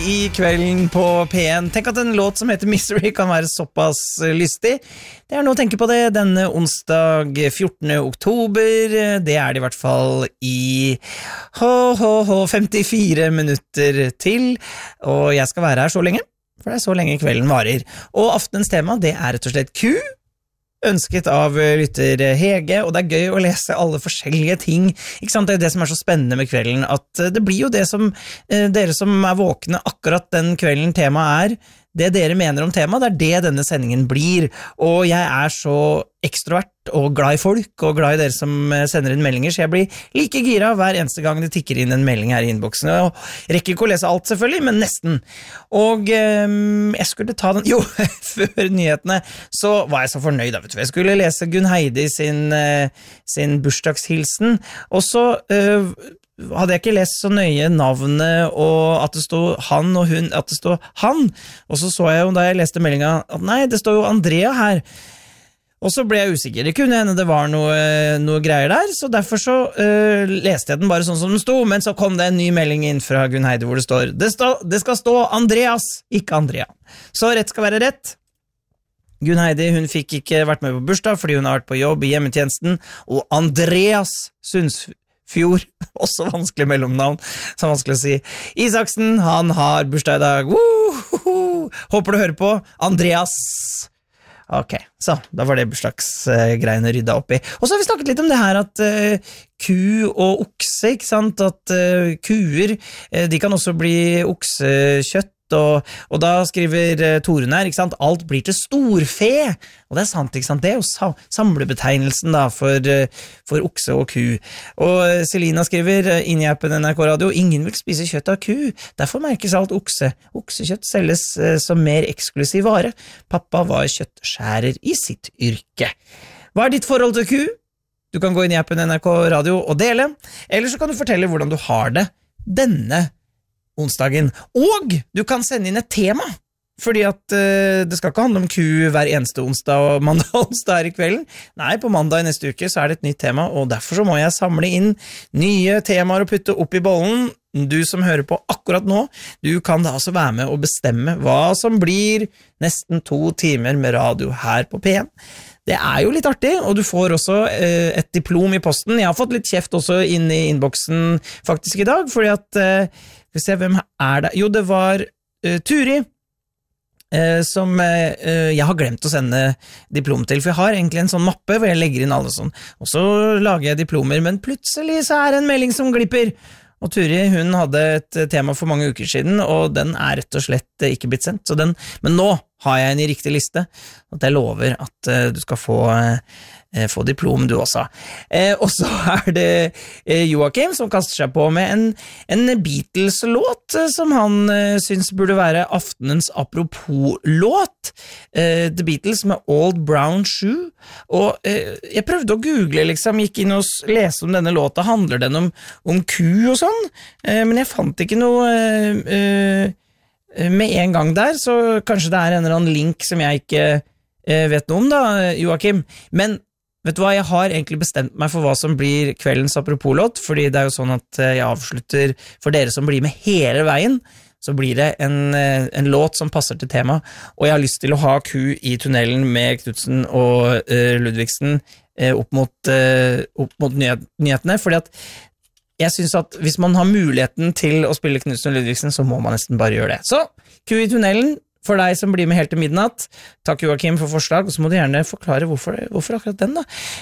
i kvelden på P1. Tenk at en låt som heter Misery kan være såpass lystig. Det noe å tenke på det denne onsdag 14. oktober. Det det I hvert fall I 54 minutter til. Og jeg skal være her så lenge, for det så lenge kvelden varer. Og aftenens tema, det rett og slett Q. Ønsket av lytter Hege, og det gøy å lese alle forskjellige ting, ikke sant? Det det som så spennende med kvelden, at det blir jo det som dere som våkne akkurat den kvelden temaet det dere mener om temaet, det denne sendingen blir, og jeg så ekstrovert og glad I folk, og glad I dere som sender inn meldinger, så jeg blir like gira hver eneste gang det tikker inn en melding her I innboksen, og rekker ikke å lese alt selvfølgelig, men nesten. Og jeg skulle ta den, før nyhetene, så var jeg så fornøyd, vet du. Jeg skulle lese Gunn Heidi sin bursdagshilsen, og så hadde jeg ikke lest så nøye navnet og at det stod han og hun, at det stod han, og så jeg jo da jeg leste meldingen at nei, det står jo Andrea her, og så ble jeg usikker, det kunne hende det var noe greier der, så derfor så leste jeg den bare sånn som den stod, men så kom det en ny melding inn fra Gunn Heidi hvor det står, det skal stå Andreas, ikke Andrea, så rett skal være rett. Gunn Heidi, hun fikk ikke vært med på bursdag fordi hun har vært på jobb I hjemmetjenesten, og Andreas Sundsfjord, også vanskelig mellomnavn, så vanskelig å si. Isaksen, han har bursdag I dag. Håper du hører på. Andreas. Ok, så da var det bursdagsgreiene rydda opp I. Og så har vi snakket litt om det her at ku og okse, ikke sant? At kuer, de kan også bli oksekjøtt, og da skriver Torun her, ikke sant? Alt blir til storfe, og det sant, ikke sant? Det jo samlebetegnelsen da for okse og ku. Og Selina skriver inn I appen NRK Radio, ingen vil spise kjøtt av ku, derfor merkes alt okse. Oksekjøtt selges som mer eksklusiv vare. Pappa var kjøttskjærer I sitt yrke. Hva ditt forhold til ku? Du kan gå inn I appen NRK Radio og dele, eller så kan du fortelle hvordan du har det denne onsdagen. Og du kan sende inn et tema, fordi at det skal ikke handle om ku hver eneste onsdag og mandag og onsdag her I kvelden. Nei, på mandag I neste uke så det et nytt tema, og derfor så må jeg samle inn nye temaer og putte opp I bollen. Du som hører på akkurat nå, du kan da altså være med og bestemme hva som blir nesten 2 timer med radio her på P1. Det jo litt artig, og du får også et diplom I posten. Jeg har fått litt kjeft også inn I innboksen faktisk I dag, fordi at, skal vi se, hvem det? Jo, det var Turi, som jeg har glemt å sende diplom til, for jeg har egentlig en sånn mappe hvor jeg legger inn alle sånn, og så lager jeg diplomer, men plutselig så det en melding som glipper, og Turi, hun hadde et tema for mange uker siden, og den rett og slett ikke blitt sendt, så men nå har jeg en I riktig liste, og jeg lover at du skal få diplom du også. Og så det Joachim som kaster seg på med en Beatles-låt som han synes burde være aftenens apropos-låt. The Beatles med Old Brown Shoe, og jeg prøvde å google, liksom, gikk inn og lese om denne låta, handler den om ku og sånn, men jeg fant ikke noe med en gang der, så kanskje det en eller annen link som jeg ikke vet noe om da, Joachim, men vet du hva, jeg har egentlig bestemt meg for hva som blir kveldens apropos-låt, fordi det jo sånn at jeg avslutter for dere som blir med hele veien, så blir det en låt som passer til tema, og jeg har lyst til å ha ku I tunnelen med Knudsen og Ludvigsen opp mot nyhetene, fordi at jeg synes at hvis man har muligheten til å spille Knudsen og Ludvigsen, så må man nesten bare gjøre det. Så, ku I tunnelen, for deg som blir med helt til midnatt. Takk Joachim for forslag, og så må du gjerne forklare hvorfor akkurat den da.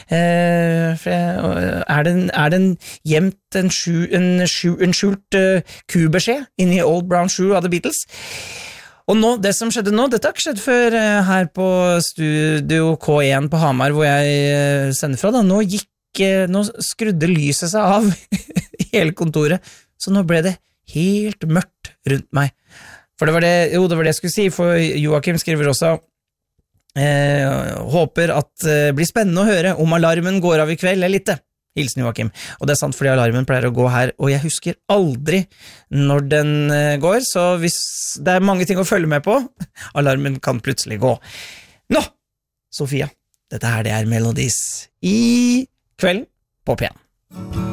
Det en gjemt en skjult kubeskjed inni Old Brown Shoe av The Beatles? Og nå, det som skjedde nå, dette har ikke skjedd før her på Studio K1 på Hamar, hvor jeg sender fra da. Nå skrudde lyset seg av I hele kontoret, så nå ble det helt mørkt rundt meg. For det var det jeg skulle si, for Joachim skriver også håper at blir spennende å høre om alarmen går av I kveld eller ikke. Hilsen Joachim. Og det sant fordi alarmen pleier å gå her, og jeg husker aldri når den går, så hvis det mange ting å følge med på, alarmen kan plutselig gå. Nå, Sofia, dette her det Melodies I kvelden på P1.